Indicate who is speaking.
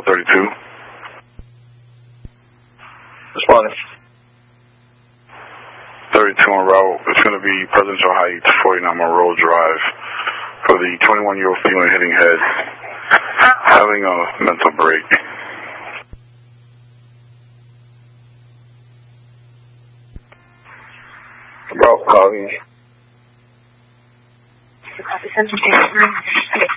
Speaker 1: 32.
Speaker 2: Responding.
Speaker 1: 32 en route. It's going to be Presidential Heights, 49 Monroe Drive, for the 21-year-old female hitting head, having a mental break.
Speaker 2: Bro, call me.
Speaker 3: Copy, 7,